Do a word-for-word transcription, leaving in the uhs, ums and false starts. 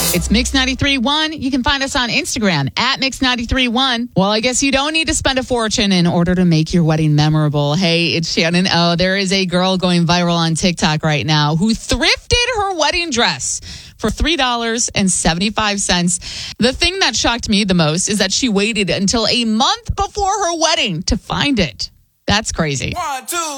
It's Mix ninety-three point one. You can find us on Instagram at Mix ninety-three point one. Well, I guess you don't need to spend a fortune in order to make your wedding memorable. Hey, it's Shannon. Oh, there is a girl going viral on TikTok right now who thrifted her wedding dress for three dollars and seventy-five cents. The thing that shocked me the most is that she waited until a month before her wedding to find it. That's crazy. One, two,